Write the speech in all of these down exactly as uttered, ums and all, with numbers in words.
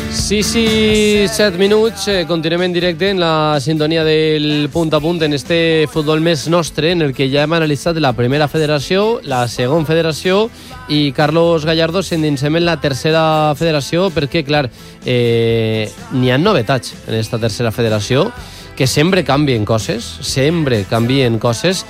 sis i set minuts, eh, continuem en directe en la sintonia del punt a punt en este futbol més nostre, en el que ja hem analitzat la primera federació, la segona federació, i Carlos Gallardo s'endinsem en la tercera federació, perquè, clar, eh, n'hi ha novetats en esta tercera federació, que sempre canvien coses, sempre canvien coses,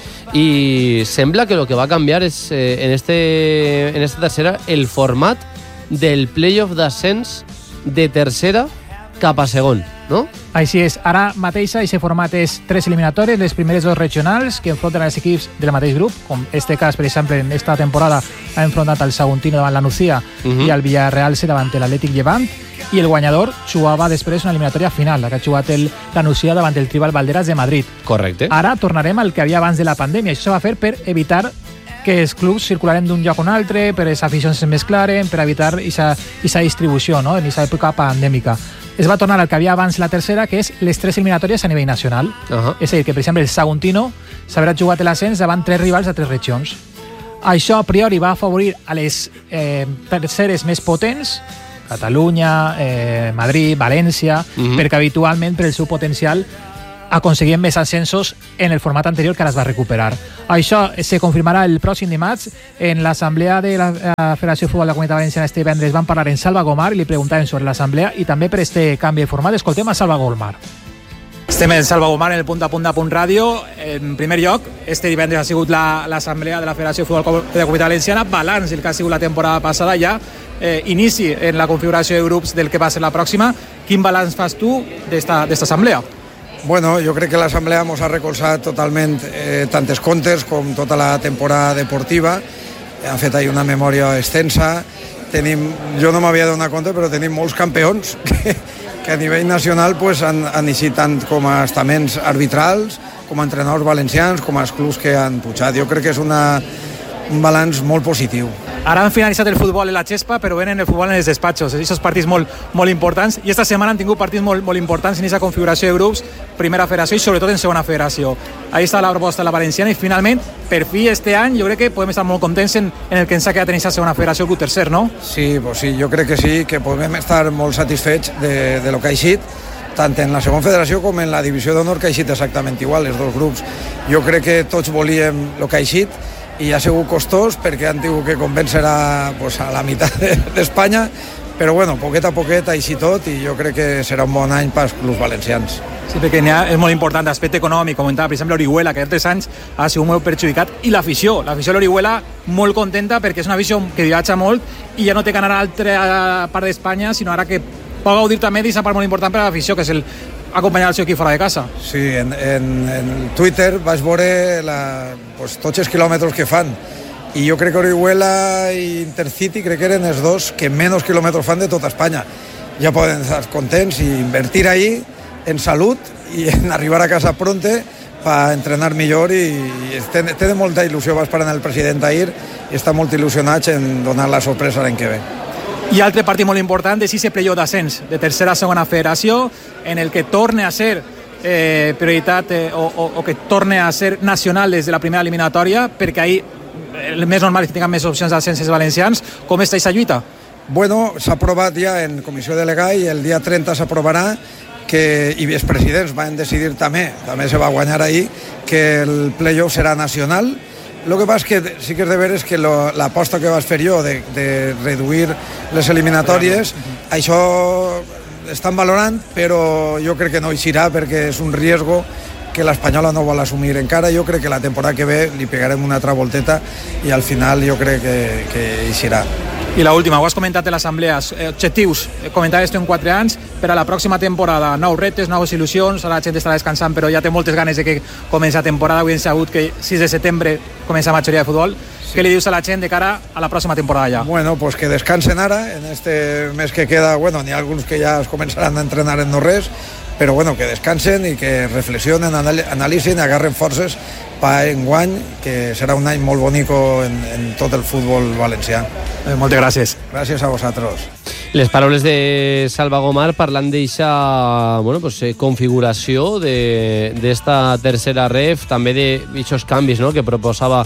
i sembla que el que va canviar és, eh, en, este, en esta tercera, el format del playoff d'ascens de tercera cap a segon, no? Així és. Ara mateix aquest format és tres eliminatòries, les primeres dos regionals que enfronten els equips del mateix grup, com este cas, per exemple, en esta temporada ha enfrontat el Saguntino davant la Nucía uh-huh. i el Villarreal C davant l'Atlètic Llevant, i el guanyador jugava després una eliminatòria final, la que ha jugat el, la Nucía davant el Tribal Valderas de Madrid. Correcte. Ara tornarem al que havia abans de la pandèmia. Això se va fer per evitar que els clubs circularem d'un lloc a un altre, per les aficions es mesclaren, per evitar aquesta distribució, no?, en aquesta època pandèmica. Es va tornar al que havia abans la tercera, que és les tres eliminatòries a nivell nacional. Uh-huh. És a dir, que, per exemple, el Saguntino s'haurà jugat l'ascens davant tres rivals de tres regions. Això, a priori, va afavorir a les eh, terceres més potents, Catalunya, eh, Madrid, València, uh-huh. perquè habitualment, per el seu potencial, aconseguien més ascensos en el format anterior que ara es va recuperar. Això se confirmarà el pròxim dimarts en l'assemblea de la Federació de Futbol de la Comunitat Valenciana. Este divendres van parlar en Salva Gomar i li preguntaven sobre l'assemblea i també per este canvi de format. Escoltem a Salva Gomar. Estem en Salva Gomar, en el punt a punt de Punt Ràdio. En primer lloc, este divendres ha sigut l'assemblea de la Federació de Futbol de la Comunitat Valenciana, balanç el que ha sigut la temporada passada ja, eh, inici en la configuració de grups del que va ser la pròxima. Quin balanç fas tu d'esta assemblea? Bueno, jo crec que l'assemblea ens ha recolzat totalment eh, tant els comptes com tota la temporada deportiva. Han fet ahí una memòria extensa. Tenim, jo no m'havia donat compte, però tenim molts campions que, que a nivell nacional pues, han, han eixit tant com a estaments arbitrals, com a entrenadors valencians, com als clubs que han pujat. Jo crec que és una, un balanç molt positiu. Ara han finalitzat el futbol en la Xespa, però venen el futbol en els despatxos. Aquests partits molt, molt importants. I esta setmana han tingut partits molt, molt importants en aquesta configuració de grups, primera federació i sobretot en segona federació. Ahí està la proposta de la Valenciana i finalment, per fi este any, jo crec que podem estar molt contents en, en el que ens ha quedat en aquesta segona federació, el grup tercer, no? Sí, pues sí, jo crec que sí, que podem estar molt satisfets de, de lo que ha eixit, tant en la segona federació com en la divisió d'honor, que ha eixit exactament igual, els dos grups. Jo crec que tots volíem el que ha eixit, i ha sigut costós perquè han tingut que convèncer a, pues, a la meitat d'Espanya, però bueno, poquet a poquet així tot, i jo crec que serà un bon any pels clubs valencians. Sí, perquè ha, és molt important l'aspecte econòmic, comentava, per exemple, l'Orihuela, que altres anys ha sigut molt perjudicat, i l'afició, l'afició de l'Orihuela molt contenta perquè és una afició que viatja molt i ja no té que anar a l'altra part d'Espanya, sinó ara que pot gaudir també d'aquesta part molt important per a l'afició, que és el acompanyar el seu equip fora de casa. Sí, en, en, en Twitter vaig veure la, pues, tots els quilòmetres que fan, i jo crec que Orihuela i Intercity crec que eren els dos que menys quilòmetres fan de tota Espanya. Ja poden estar contents i invertir ahí en salut i en arribar a casa pronte per entrenar millor, i, i tenen té molta il·lusió. Va esperar el president ahir i està molt il·lusionat en donar la sorpresa l'any que ve. I altre partit molt important és aquest playoff d'ascens de tercera a segona federació, en el que torne a ser eh, prioritat eh, o, o, o que torne a ser nacional des de la primera eliminatòria, perquè ahir el més normal és que tinguin més opcions d'ascens els valencians. Com està aquesta lluita? Bueno, s'ha aprovat ja en comissió delegada i el dia trenta s'aprovarà que, i els presidents van decidir també, també se va guanyar ahir, que el playoff serà nacional. El que passa és que sí que és de veres que lo, l'aposta que vas fer jo de, de reduir les eliminatòries, això estan valorant, però jo crec que no eixirà perquè és un riesgo que l'Espanyola no vol assumir encara. Jo crec que la temporada que ve li pegarem una altra volteta i al final jo crec que, que eixirà. I l'última, ho has comentat en l'assemblea, objectius, comentaves esto en quatre anys, per a la pròxima temporada, nous reptes, noves il·lusions, ara la gent estarà descansant, però ja té moltes ganes de que comenci la temporada. Avui hem sabut que sis de setembre comença la majoria de futbol. Sí. Què li dius a la gent de cara a la pròxima temporada ja? Bueno, pues que descansen ara, en este mes que queda, bueno, n'hi ha alguns que ja es començaran a entrenar en no res, però bueno, que descansen i que reflexionen, analitzin i agarren forces per enguany, que serà un any molt bonic en, en tot el futbol valencià. Eh, moltes gràcies. Gràcies a vosaltres. Les paraules de Salva Gomar parlant d'eixa bueno, pues, eh, configuració d'esta tercera ref, també d'aixòs canvis, no?, que proposava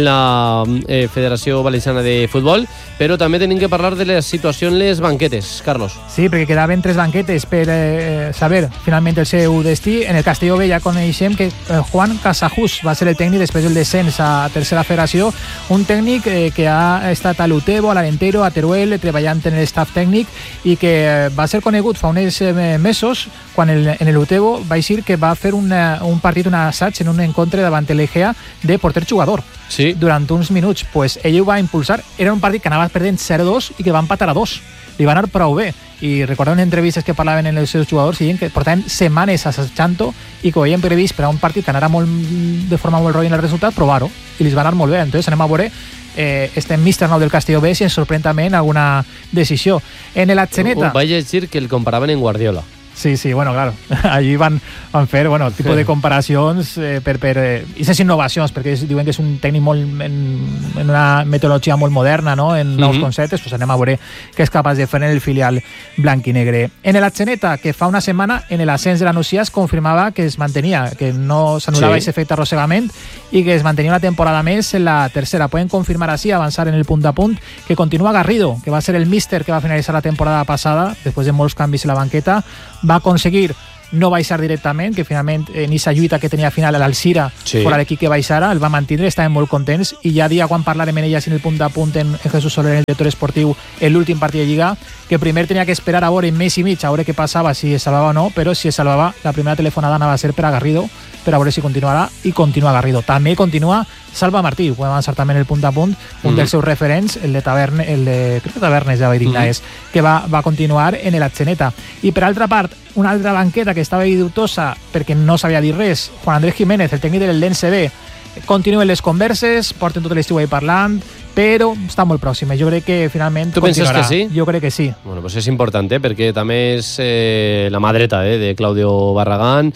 la eh, Federació Valenciana de Futbol, però també tenim que parlar de la situació en les banquetes, Carlos. Sí, perquè quedaven tres banquetes per eh, saber finalment el seu destí. En el Castelló B ja coneixem que eh, Juan Casajús va ser el tècnic després del descens a tercera federació, un tècnic eh, que ha estat a l'Utebo, a l'Arentero, a Teruel, treballant en l'estaf tècnic i que va ser conegut fa uns mesos quan el, en l'Utebo va dir que va fer una, un partit, un assaig en un encontre davant l'Egea de porter jugador. Sí. Durant uns minuts. Pues ell ho va impulsar. Era un partit que anava perdent zero dos i que va empatar a dos. Li va anar prou bé. I recordem entrevistes que parlaven en els seus jugadors i que portaven setmanes assajant-ho i que ho havien previst per a un partit que anara molt, de forma molt roïna el resultat, provar-ho. I li va anar molt bé. Entonces anem a veure eh, este míster nou del Castelló B si ens sorprèn també en alguna decisió. En l'Atzeneta... Vaig dir que el comparaven en Guardiola. Sí, sí, bueno, claro. Allí van, van fer, bueno, tipus de comparacions eh, per, per eh, aquestes innovacions, perquè diuen que és un tècnic molt en, en una metodologia molt moderna, no?, en nous mm-hmm. conceptes, pues anem a veure què és capaç de fer en el filial blanc i negre. En l'Atzeneta, que fa una setmana en l'ascens de la Nucia es confirmava que es mantenia, que no s'anul·lava aquest sí. efecte arrossegament i que es mantenia una temporada més en la tercera. Poden confirmar així, avançar en el punt a punt, que continua Garrido, que va ser el míster que va finalitzar la temporada passada, després de molts canvis en la banqueta, va aconseguir no baixar directament, que finalment en aquesta lluita que tenia final a l'Alcira sí. fora l'equip que baixara, el va mantenir, estaven molt contents i ja dia quan parlarem en ella sin el punt a punt en, en Jesús Soler, el director esportiu, en l'últim partit de Lliga, que primer tenia que esperar a veure en mes i mig a veure què passava, si es salvava o no, però si es salvava, la primera telefonada anava a ser per a Garrido, per a veure si continuarà, i continua Garrido. També continua Salva Martí, ho podem avançar també en el punt a punt, un mm-hmm. dels seus referents, el de Taverne, el de, crec que Tavernes, ja vaig dir mm-hmm. és, que va, va continuar en l'Atzeneta. I per altra part, una altra banqueta que estava dubtosa perquè no sabia dir res, Juan Andrés Jiménez, el tècnic del Lense B, continuen les converses, porten tot l'estiu ahí parlant, però està molt pròxima. Jo crec que finalment tu continuarà. Penses que sí? Jo crec que sí. Bueno, pues és important, eh? Perquè també és eh, la mà dreta eh, de Claudio Barragán,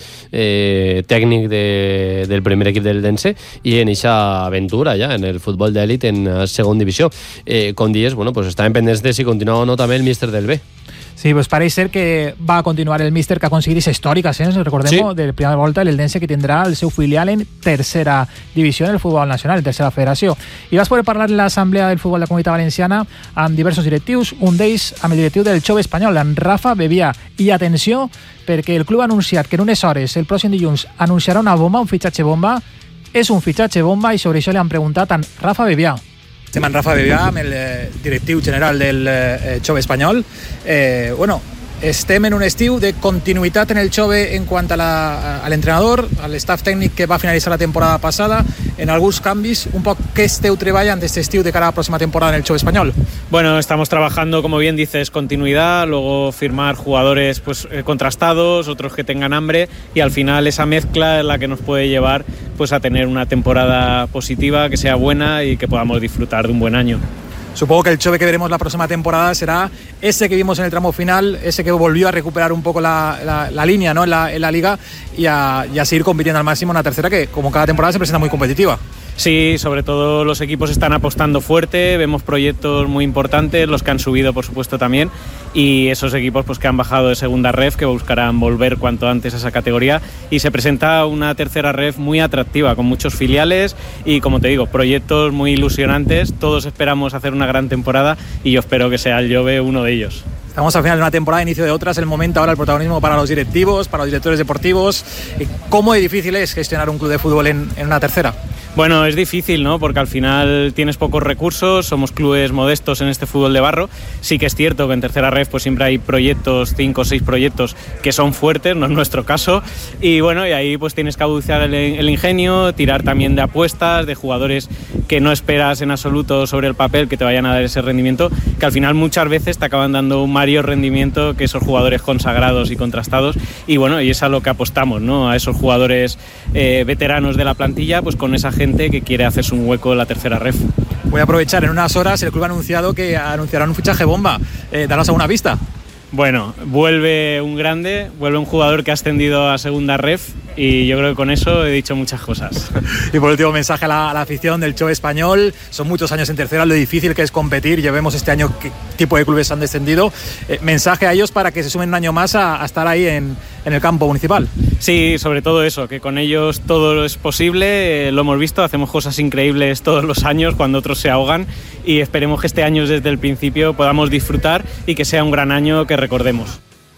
eh, tècnic de, del primer equip del Dense, i en eixa aventura ja en el futbol d'èlit en segon divisió. Eh, com dies, bueno, pues estaven pendents de si continua o no també el míster del B. Sí, pues pareix ser que va a continuar el míster que ha aconseguit aquesta històrica ascens, recordem-ho, sí. de primera volta el Dense, que tindrà el seu filial en tercera divisió en el futbol nacional, en tercera federació. I vas poder parlar en l'assemblea del futbol de la Comunitat Valenciana amb diversos directius, un d'ells amb el directiu del Xove Espanyol, en Rafa Bebià. I atenció, perquè el club ha anunciat que en unes hores, el pròxim dilluns, anunciarà una bomba, un fitxatge bomba. És un fitxatge bomba i sobre això li han preguntat a Rafa Bebià. Estem en Rafa Bebià, amb el directiu general del eh, Xove Espanyol. Eh, bueno, estem en un estiu de continuïtat en el Xove en quant a, la, a l'entrenador, a l'estaf tècnic que va finalitzar la temporada passada, en alguns canvis. Un poc, ¿qué esteu treballant este estiu de cara a la próxima temporada en el Xove Espanyol? Bueno, estamos trabajando, como bien dices, continuidad, luego firmar jugadores pues eh, contrastados, otros que tengan hambre, y al final esa mezcla es la que nos puede llevar pues a tener una temporada positiva, que sea buena y que podamos disfrutar de un buen año. Supongo que el Xove que veremos la próxima temporada será ese que vimos en el tramo final, ese que volvió a recuperar un poco la, la, la línea, ¿no?, en, la, en la liga y a, y a seguir compitiendo al máximo en una tercera que, como cada temporada, se presenta muy competitiva. Sí, sobre todo los equipos están apostando fuerte, vemos proyectos muy importantes, los que han subido por supuesto también, y esos equipos pues que han bajado de segunda ref, que buscarán volver cuanto antes a esa categoría, y se presenta una tercera ref muy atractiva, con muchos filiales y, como te digo, proyectos muy ilusionantes. Todos esperamos hacer una gran temporada y yo espero que sea el Xove uno de ellos. Estamos al final de una temporada, inicio de otras, el momento ahora el protagonismo para los directivos, para los directores deportivos. ¿Cómo de difícil es gestionar un club de fútbol en, en una tercera? Bueno, es difícil, ¿no? Porque al final tienes pocos recursos, somos clubes modestos en este fútbol de barro. Sí que es cierto que en tercera ref pues siempre hay proyectos, cinco o seis proyectos que son fuertes, no es nuestro caso. Y bueno, y ahí pues tienes que agudiar el, el ingenio, tirar también de apuestas, de jugadores que no esperas en absoluto sobre el papel que te vayan a dar ese rendimiento, que al final muchas veces te acaban dando un mayor rendimiento que esos jugadores consagrados y contrastados. Y bueno, y es a lo que apostamos, ¿no? A esos jugadores eh, veteranos de la plantilla, pues con esa gente que quiere hacerse un hueco en la tercera ref. Voy a aprovechar, en unas horas el club ha anunciado que anunciarán un fichaje bomba. Eh, ¿Daros alguna pista? Bueno, vuelve un grande, vuelve un jugador que ha ascendido a segunda ref, y yo creo que con eso he dicho muchas cosas. Y por último, mensaje a la, a la afición del Cho español. Son muchos años en tercera, lo difícil que es competir. Llevemos este año qué tipo de clubes han descendido. Eh, mensaje a ellos para que se sumen un año más a, a estar ahí en, en el campo municipal. Sí, sobre todo eso, que con ellos todo es posible. Eh, lo hemos visto, hacemos cosas increíbles todos los años cuando otros se ahogan, y esperemos que este año desde el principio podamos disfrutar y que sea un gran año que recordemos.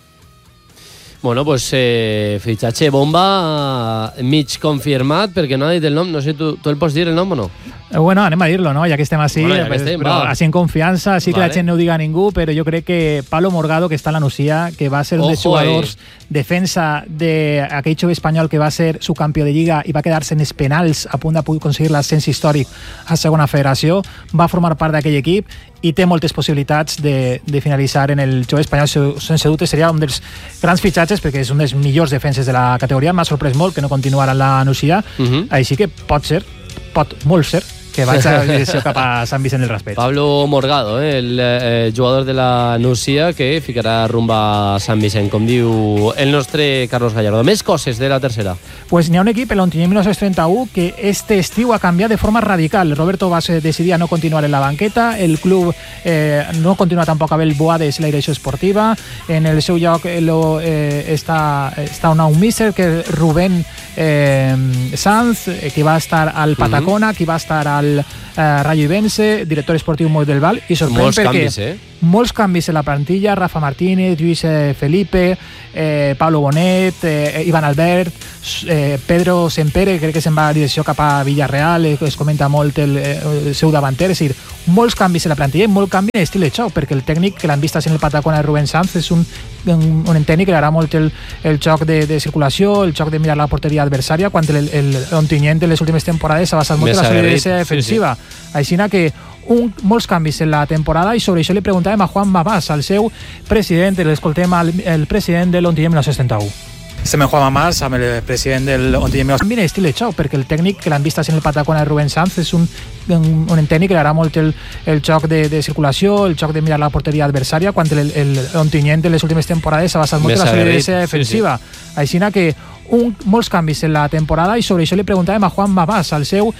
Bueno, pues eh, fitxatge bomba mig confirmat, perquè no ha dit el nom. No sé, tu, tu el pots dir el nom o no? Bueno, anem a dir-lo, no? Ja que estem així, bueno, ja pues, estem, però va. així en confiança, sí que vale. la gent no ho diga a ningú, però jo crec que Pablo Morgado, que està a la Nucía, que va ser un dels Ojo, jugadors eh. defensa d'aquell jove espanyol que va ser subcampió de Lliga i va quedar-se en els penals a punt d'aconseguir l'ascens històric a segona federació, va formar part d'aquell equip i té moltes possibilitats de, de finalitzar en el jove espanyol. Sense dubte seria un dels grans fitxatges perquè és un dels millors defenses de la categoria. M'ha sorprès molt que no continuara en la Nucía, uh-huh. Així que pot ser, pot molt ser que vaig a direcció cap a Sant Vicent del Raspeig. Pablo Morgado, eh, el eh, jugador de la Nucía, que ficarà rumba a Sant Vicent, com diu el nostre Carlos Gallardo. Més coses de la tercera. Pues n'hi ha un equip, el Ontinyent mil nou-cents trenta-u, que este estiu ha canviat de forma radical. Roberto va decidir a no continuar en la banqueta, el club eh, no continua tampoc a el Boades la direcció esportiva, en el seu lloc eh, lo, eh, està, està un nou míster, que és Rubén eh, Sanz, eh, que va estar al Patacona, uh-huh. que va estar al eh, Rayo Ibense, director esportiu Moll del Val, i sorprèn molts perquè canvis, eh? molts canvis en la plantilla. Rafa Martínez, Lluís eh, Felipe, eh, Pablo Bonet, eh, Ivan Albert, eh, Pedro Sempere, crec que se'n va a direcció cap a Villarreal, eh, es comenta molt el, el seu davanter. És a dir, molts canvis en la plantilla i molt canvi en l'estil de xoc, perquè el tècnic que l'han vist en el Patacona de Rubén Sanz és un, un, un tècnic que li agrada molt el, el xoc de, de circulació, el xoc de mirar la porteria adversària, quan el, el, el Ontinyent en les últimes temporades s'ha basat molt en la solidesa defensiva. Sí, sí. Així que un, molts canvis en la temporada, i sobre això li preguntàvem a Juan Mabás, al seu president, l'escoltem al el president de l'Ontinyent mil nou-cents trenta-u. Estem en Juan Mamás, amb el president del Ontinyent mil nou-cents trenta-u. Canvi l'estil de xoc, perquè el tècnic que l'han vist en el Patacona de Rubén Sanz és un, un, un tècnic que li agrada molt el, el xoc de, de circulació, el xoc de mirar la porteria adversària, quan el, el Ontinyent en les últimes temporades s'ha basat molt en la solidesa defensiva. Sí, sí. Així que un, molts canvis en la temporada, i sobre això li preguntàvem a Juan Mabás, al seu